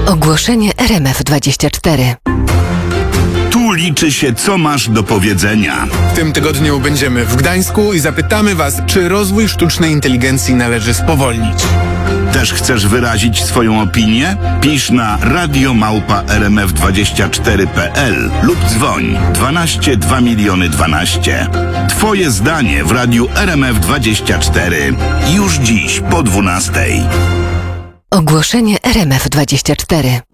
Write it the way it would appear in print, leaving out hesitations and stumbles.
Ogłoszenie RMF24. Tu liczy się, co masz do powiedzenia. W tym tygodniu będziemy w Gdańsku i zapytamy Was, czy rozwój sztucznej inteligencji należy spowolnić. Też chcesz wyrazić swoją opinię? Pisz na radio@rmf24.pl lub dzwoń 12 2 miliony 12. Twoje zdanie w radiu RMF24. Już dziś po 12. Ogłoszenie RMF24.